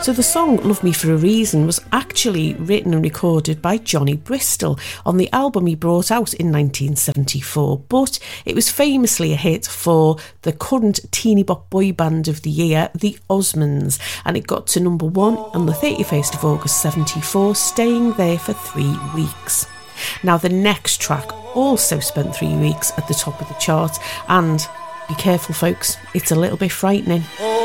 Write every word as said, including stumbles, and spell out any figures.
So the song Love Me For A Reason was actually written and recorded by Johnny Bristol on the album he brought out in nineteen seventy-four, but it was famously a hit for the current teeny bop boy band of the year, the Osmonds, and it got to number one on the thirty-first of August seventy-four, staying there for three weeks. Now the next track also spent three weeks at the top of the chart, and be careful folks, it's a little bit frightening.